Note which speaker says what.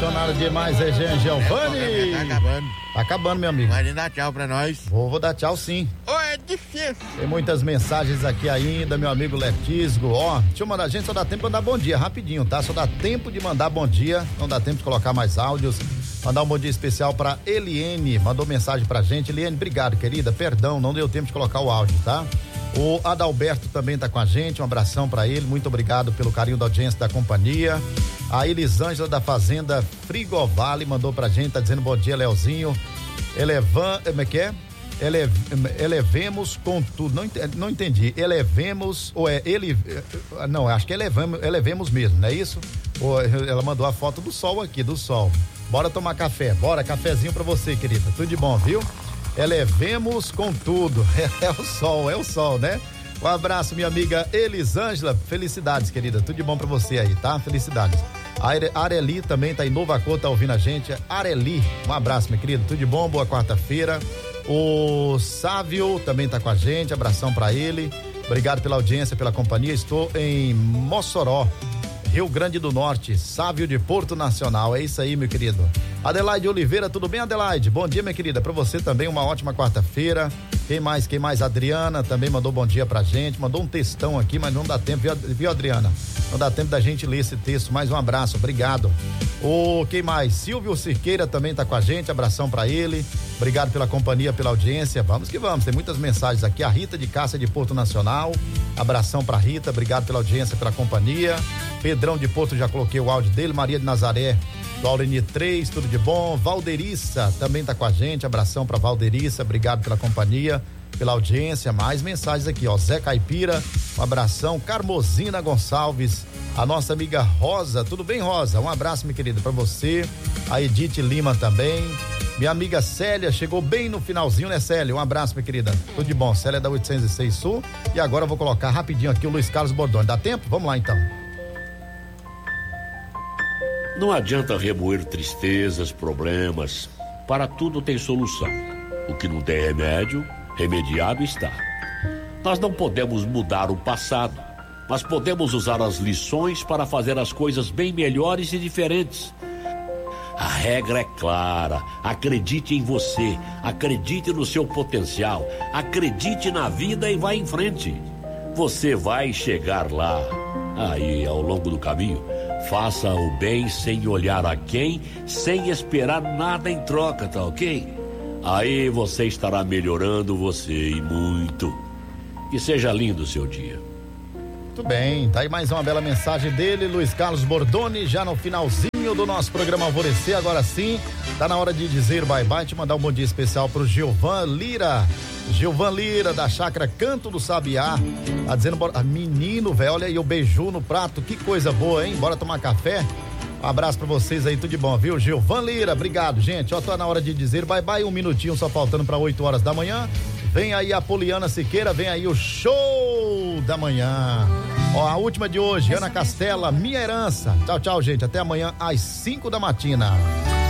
Speaker 1: apaixonado demais, é Jean Giovanni.
Speaker 2: Tá acabando.
Speaker 1: Tá acabando, meu amigo.
Speaker 2: Vai dar tchau pra nós.
Speaker 1: Vou dar tchau sim.
Speaker 2: É difícil.
Speaker 1: Tem muitas mensagens aqui ainda, meu amigo Letisgo. Deixa eu mandar, gente, só dá tempo de mandar bom dia, rapidinho, tá? Só dá tempo de mandar bom dia, não dá tempo de colocar mais áudios. Mandar um bom dia especial pra Eliene, mandou mensagem pra gente. Eliene, obrigado, querida, perdão, não deu tempo de colocar o áudio, tá? O Adalberto também tá com a gente, um abração pra ele, muito obrigado pelo carinho da audiência da companhia. A Elisângela da Fazenda Frigovale mandou pra gente, tá dizendo bom dia, Leozinho. Como é que é? Elevemos com tudo, não entendi, elevemos, ou é ele, não, acho que elevemos mesmo, não é isso? Ou ela mandou a foto do sol aqui, do sol. Bora tomar café, bora, cafezinho pra você, querida, tudo de bom, viu? Elevemos com tudo, é o sol, né? Um abraço, minha amiga Elisângela, felicidades, querida, tudo de bom pra você aí, tá? Felicidades. A Areli também tá em Nova Cor, tá ouvindo a gente. Areli, um abraço, minha querida, tudo de bom, boa quarta-feira. O Sávio também tá com a gente, abração pra ele. Obrigado pela audiência, pela companhia. Estou em Mossoró, Rio Grande do Norte, Sávio de Porto Nacional. É isso aí, meu querido. Adelaide Oliveira, tudo bem, Adelaide? Bom dia, minha querida. Pra você também, uma ótima quarta-feira. Quem mais? Adriana também mandou bom dia pra gente. Mandou um textão aqui, mas não dá tempo, viu, Adriana? Não dá tempo da gente ler esse texto. Mais um abraço, obrigado. Quem mais? Silvio Cirqueira também tá com a gente. Abração pra ele. Obrigado pela companhia, pela audiência. Vamos que vamos. Tem muitas mensagens aqui. A Rita de Cássia de Porto Nacional. Abração pra Rita. Obrigado pela audiência, pela companhia. Pedrão de Porto, já coloquei o áudio dele. Maria de Nazaré, do Aureni 3, tudo de bom. Valderiça também tá com a gente. Abração pra Valderiça. Obrigado pela companhia, pela audiência. Mais mensagens aqui, Zé Caipira, um abração. Carmozina Gonçalves, a nossa amiga Rosa, tudo bem, Rosa? Um abraço, minha querida, pra você. A Edith Lima também. Minha amiga Célia, chegou bem no finalzinho, né, Célia? Um abraço, minha querida, tudo de bom. Célia da 806 Sul. E agora eu vou colocar rapidinho aqui o Luiz Carlos Bordoni. Dá tempo? Vamos lá, então.
Speaker 3: Não adianta remoer tristezas, problemas. Para tudo tem solução. O que não tem remédio, remediado está. Nós não podemos mudar o passado, mas podemos usar as lições para fazer as coisas bem melhores e diferentes. A regra é clara. Acredite em você, acredite no seu potencial, acredite na vida e vá em frente. Você vai chegar lá. Aí, ao longo do caminho, faça o bem sem olhar a quem, sem esperar nada em troca, tá ok? Aí você estará melhorando você e muito. Que seja lindo o seu dia.
Speaker 1: Muito bem, tá aí mais uma bela mensagem dele, Luiz Carlos Bordoni, já no finalzinho do nosso programa Alvorecer. Agora sim, tá na hora de dizer bye-bye, te mandar um bom dia especial pro Gilvan Lira, da chácara Canto do Sabiá, tá dizendo, menino, velho, olha aí o beiju no prato, que coisa boa, hein? Bora tomar café? Um abraço pra vocês aí, tudo de bom, viu? Gilvan Lira, obrigado, gente. Tá na hora de dizer bye-bye, 1 minutinho só faltando pra 8 horas da manhã. Vem aí a Poliana Siqueira, vem aí o show da manhã. A última de hoje, Ana Castela, Minha Herança. Tchau, gente. Até amanhã às 5 da matina.